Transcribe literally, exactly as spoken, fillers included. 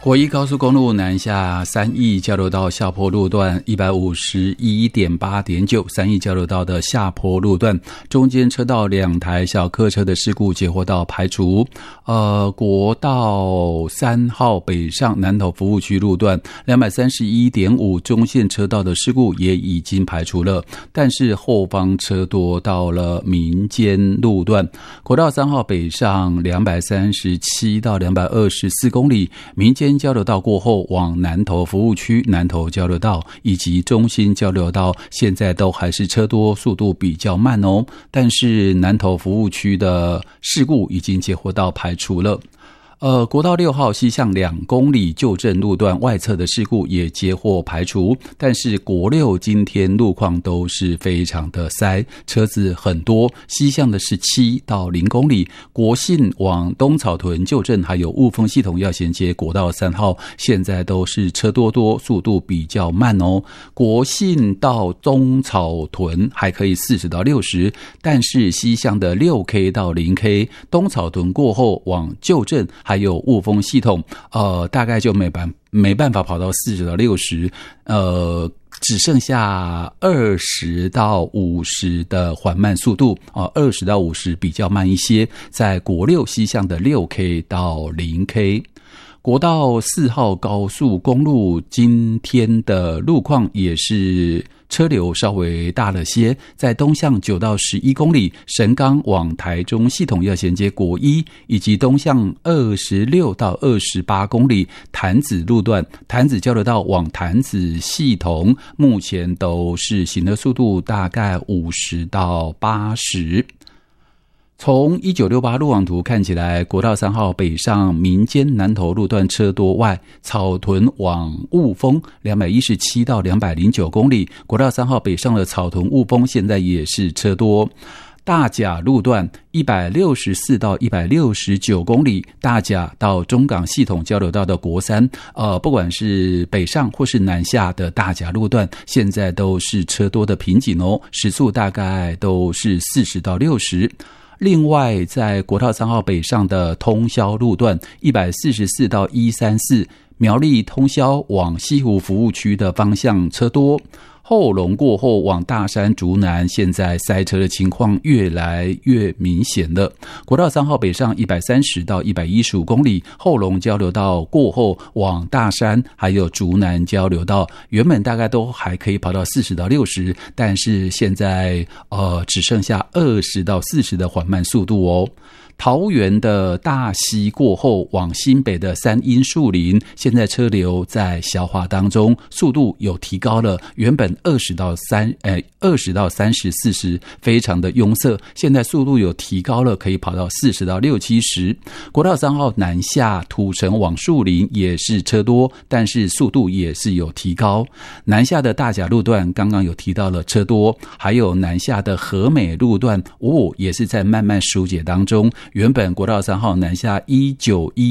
国一高速公路南下三义交流道下坡路段一百五十一点八点九，三义交流道的下坡路段中间车道两台小客车的事故截获到排除。呃，国道三号北上南投服务区路段两百三十一点五中线车道的事故也已经排除了，但是后方车多到了民间路段，国道三号北上两百三十七到两百二十四公里，民间交流道过后往南投服务区、南投交流道以及中心交流道现在都还是车多，速度比较慢哦。但是南投服务区的事故已经截获到排除了。呃，国道六号西向两公里旧镇路段外侧的事故也截获排除，但是国六今天路况都是非常的塞，车子很多，西向的是七到零公里，国信往东草屯旧镇还有雾峰系统要衔接国道三号，现在都是车多多，速度比较慢哦。国信到东草屯还可以四十到六十，但是西向的 六 K 到零 K， 东草屯过后往旧镇还有雾峰系统，呃，大概就没办没办法跑到四十到六十，呃，只剩下二十到五十的缓慢速度啊，二十到五十比较慢一些，在国六西向的 六 K 到零 K。国道四号高速公路今天的路况也是车流稍微大了些，在东向九到十一公里，神冈往台中系统要衔接国一，以及东向二十六到二十八公里，潭子路段、潭子交流道往潭子系统，目前都是行的速度大概五十到八十。从一九六八路网图看起来，国道三号北上民间南投路段车多外，草屯往雾峰两百一十七到两百零九公里，国道三号北上的草屯雾峰现在也是车多。大甲路段一百六十四到一百六十九公里，大甲到中港系统交流道的国三，呃，不管是北上或是南下的大甲路段，现在都是车多的瓶颈哦，时速大概都是四十到六十。另外，在国道三号北上的通霄路段一百四十四到一三四，苗栗通霄往西湖服务区的方向车多。后龙过后往大山竹南，现在塞车的情况越来越明显了。国道三号北上一百三十到一百一十五公里，后龙交流道过后往大山还有竹南交流道，原本大概都还可以跑到四十到六十，但是现在呃只剩下二十到四十的缓慢速度哦。桃园的大溪过后往新北的三阴树林，现在车流在消化当中，速度有提高了，原本二十到三呃二十到三十四十非常的拥塞，现在速度有提高了，可以跑到四十到六七十。国道三号南下土城往树林也是车多，但是速度也是有提高。南下的大甲路段刚刚有提到了车多，还有南下的和美路段哦，也是在慢慢疏解当中。原本国道三号南下一九一